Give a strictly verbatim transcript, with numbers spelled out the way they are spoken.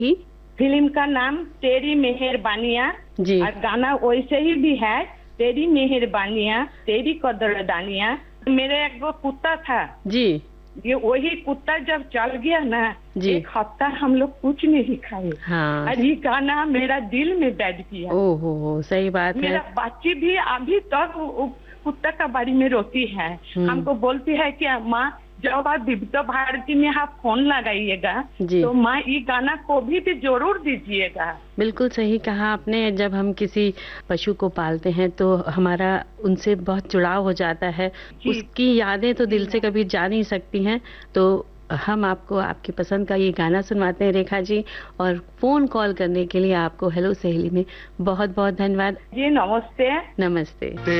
जी film का नाम तेरी मेहरबानियाँ जी और गाना वैसे ही भी है, तेरी मेहरबानियाँ तेरी कदरदानियाँ। मेरे एक वो कुत्ता था, जी ये वही कुत्ता जब चल गया ना, जी एक हफ्ता हम लोग कुछ नहीं खाए हाँ। और ये गाना मेरा दिल में बैठ गया। ओ हो हो सही बात है। मेरा बच्ची भी अभी तक वो- वो कुत्ता का बारे में रोती है, हम्म। हमको बोलती है कि माँ जब आप विविध भारती में आप फोन लगाइएगा जी तो माँ ये गाना को भी, भी जरूर दीजिएगा। बिल्कुल सही कहा आपने। जब हम किसी पशु को पालते हैं तो हमारा उनसे बहुत जुड़ाव हो जाता है। जी उसकी यादें तो जी दिल से मैम। कभी जा नहीं सकती हैं। तो हम आपको आपकी पसंद का ये गाना सुनवाते हैं रेखा जी। और फोन कॉल करने के लिए आपको हेलो सहेली में बहुत बहुत धन्यवाद। जी नमस्ते। नमस्ते।